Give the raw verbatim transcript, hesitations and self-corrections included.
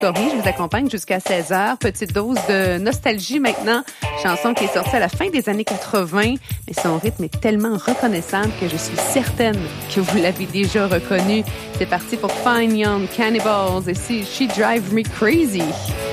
Je vous accompagne jusqu'à seize heures. Petite dose de nostalgie maintenant. Chanson qui est sortie à la fin des années quatre-vingts. Mais son rythme est tellement reconnaissable que je suis certaine que vous l'avez déjà reconnu. C'est parti pour Fine Young Cannibals et c'est She Drive Me Crazy.